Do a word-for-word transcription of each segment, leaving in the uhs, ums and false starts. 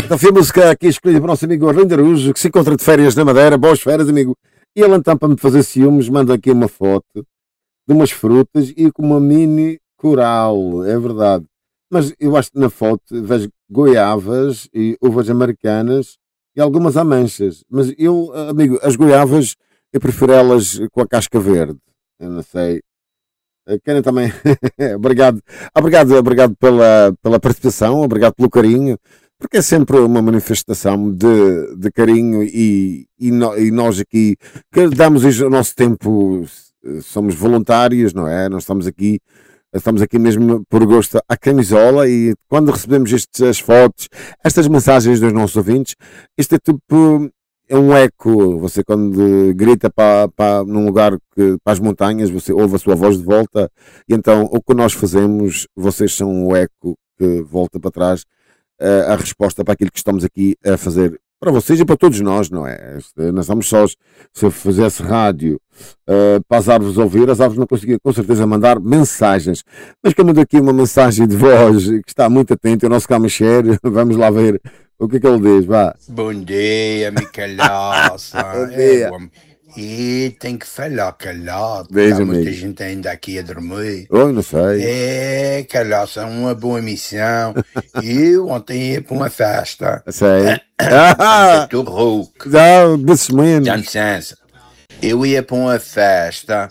Então foi a música aqui escolhida para o nosso amigo Arlindo Araújo, que se encontra de férias na Madeira. Boas férias, amigo. E ele então, para me fazer ciúmes, manda aqui uma foto de umas frutas e com uma mini coral, é verdade. Mas eu acho que na foto vejo goiavas e uvas americanas e algumas ameixas. Mas eu, amigo, as goiavas, eu prefiro elas com a casca verde. Eu não sei. Querem também. obrigado, obrigado, obrigado pela, pela participação, obrigado pelo carinho, porque é sempre uma manifestação de, de carinho e, e, no, e nós aqui que damos o nosso tempo, somos voluntários, não é? Nós estamos aqui. Estamos aqui mesmo por gosto à camisola e quando recebemos estas fotos, estas mensagens dos nossos ouvintes, isto é tipo, é um eco. Você quando grita para, para, num lugar que, para as montanhas, você ouve a sua voz de volta e então o que nós fazemos, vocês são o eco que volta para trás, a resposta para aquilo que estamos aqui a fazer para vocês e para todos nós, não é? Nós estamos sós. Se eu fizesse rádio uh, para as árvores ouvir, as árvores não conseguiam com certeza mandar mensagens. Mas como daqui uma mensagem de voz que está muito atento, o nosso Camacheiro, vamos lá ver o que é que ele diz, vá. Bom dia, Micalhaça. Bom dia. É, bom. E tem que falar calhado, Beijo, há muita amigo. gente ainda aqui a dormir. Oi, não sei. É, Calhaça, uma boa missão. Eu ontem ia para uma festa. Sei. Ah! Do Rook. Não, desses meninos. Dá licença. Eu ia para uma festa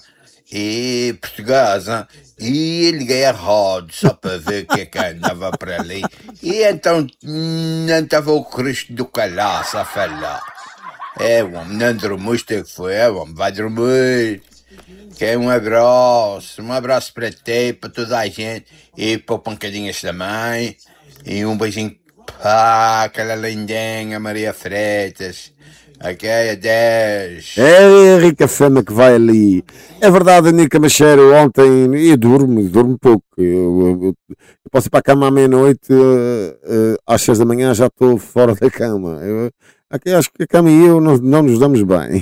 e portuguesa e liguei a rádio só para ver o que é que andava para ali. E então não estava o Cristo do Calhaça a falar. É, homem, não dormiste que foi, é, homem, vai dormir. Quer um abraço, um abraço para ti, para toda a gente, e para o Pancadinhas também, e um beijinho para aquela lindinha Maria Freitas. Ok, adeus. É a rica fama que vai ali. É verdade, Nica Macheiro, ontem, e durmo, durmo pouco. Eu, eu, eu posso ir para a cama à meia-noite, uh, uh, às seis da manhã já estou fora da cama. Eu, aqui, acho que a cama e eu não, não nos damos bem.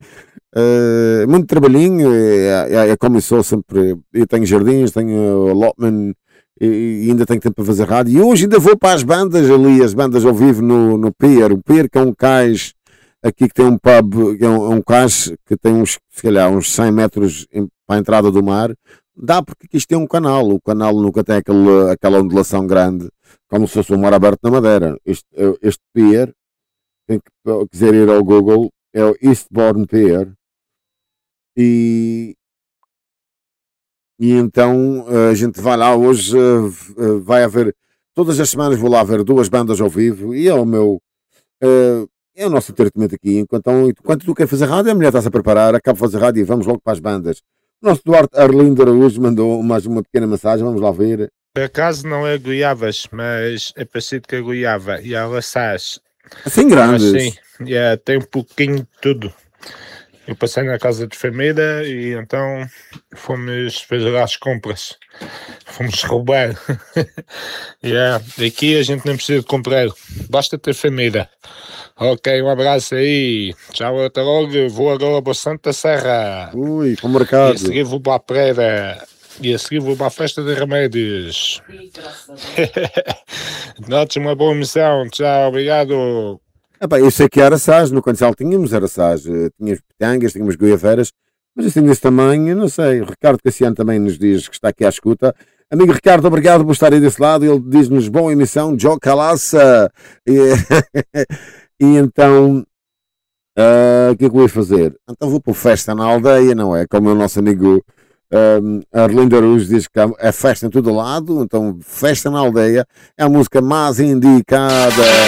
uh, muito trabalhinho, é, é, como sou sempre. Eu tenho jardins, tenho allotment e, e ainda tenho tempo para fazer rádio. E hoje ainda vou para as bandas ali, as bandas ao vivo no, no Pier. O Pier, que é um cais aqui que tem um pub, que é um, um cais que tem uns, se calhar, uns cem metros em, para a entrada do mar. Dá porque isto tem um canal. O canal nunca tem aquele, aquela ondulação grande, como se fosse um mar aberto na Madeira. Este, este Pier, quem quiser ir ao Google, é o Eastbourne Pier. E, e então a gente vai lá hoje, vai haver, todas as semanas vou lá ver duas bandas ao vivo e é o meu, é o nosso entretenimento aqui. Enquanto, enquanto tu queres fazer rádio, a mulher está-se a preparar, acaba de fazer rádio e vamos logo para as bandas. O nosso Duarte Arlindo Araújo mandou mais uma pequena mensagem, vamos lá ver. Por acaso não é goiavas, mas é parecido com a goiava e ela sais. Assim grandes? Sim, yeah, tem um pouquinho de tudo. Eu passei na casa de família e então fomos fazer as compras. Fomos roubar. yeah. Aqui a gente não precisa de comprar, basta ter família. Ok, um abraço aí. Tchau, até logo. Vou agora para Santa Serra. Ui, para o mercado. E a seguir vou para a Pereira. E a seguir vou para a festa de remédios. Notes uma boa missão. Tchau, obrigado. Epá, eu sei que era Araçás, no Cancel tínhamos Araçás, tínhamos pitangas, tínhamos goiaveiras, mas assim desse tamanho, não sei. O Ricardo Cassiano também nos diz que está aqui à escuta. Amigo Ricardo, obrigado por estar aí desse lado. Ele diz-nos boa emissão, Joe Calaça. E, e então, uh, o que é que eu ia fazer? Então vou para o Festa na Aldeia, não é? Como o nosso amigo um, Arlindo Araújo diz que é festa em todo lado, então Festa na Aldeia é a música mais indicada.